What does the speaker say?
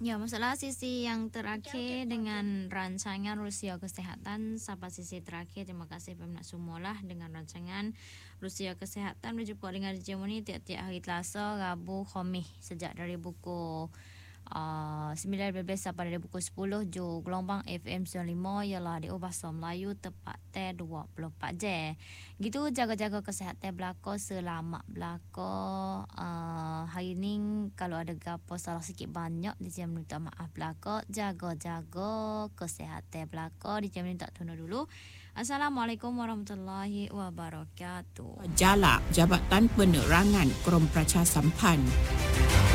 Ya, masalah sisi yang terakhir dengan rancangan Rusia Kesehatan. Sampai sisi terakhir, terima kasih peminat semualah dengan rancangan Rusia Kesehatan berjumpa dengan Germany tiap-tiap hari Selasa, Rabu, Khamis sejak dari pukul 9:15 sampai dari pukul 10 ju gelombang FM 95 ialah di Bahasa Melayu tepat 24 jam. Gitu jaga-jaga kesihatan belaka selamat belaka. Hari ni kalau ada gapo salah sikit banyak di jam minta maaf belaka. Jaga-jaga kesihatan belaka di jam minta tunda dulu. Assalamualaikum warahmatullahi wabarakatuh. Jalak Jabatan Penerangan Krom Praca Sampan.